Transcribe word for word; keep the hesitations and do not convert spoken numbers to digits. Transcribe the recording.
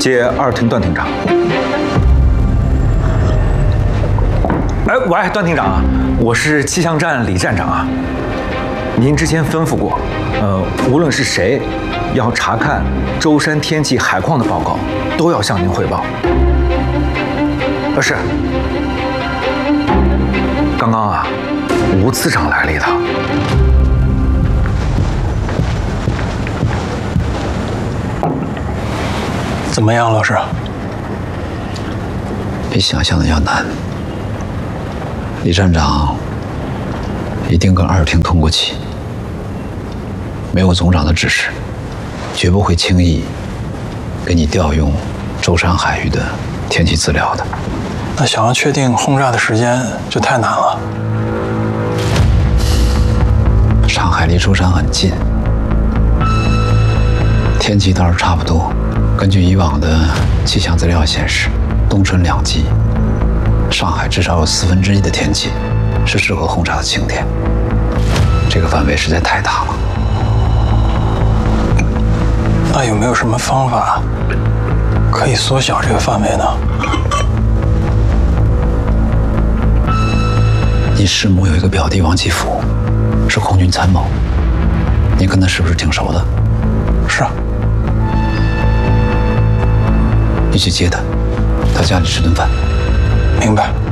接二厅段厅长。哎，喂，段厅长，我是气象站李站长啊。您之前吩咐过，呃，无论是谁要查看舟山天气海况的报告，都要向您汇报。呃，是。刚刚啊，吴次长来了一趟。 怎么样，老师？ 比想象的要难。李站长一定跟二厅通过气，没有总长的指示，绝不会轻易给你调用舟山海域的天气资料的。 那想要确定轰炸的时间就太难了。 上海离舟山很近，天气倒是差不多。 根据以往的气象资料显示，冬春两季，上海至少有四分之一的天气是适合轰炸的晴天。这个范围实在太大了。 那有没有什么方法可以缩小这个范围呢？ 你师母有一个表弟王继福，是空军参谋，你跟他是不是挺熟的？ 是啊。 你去接他，他家里吃顿饭。 明白。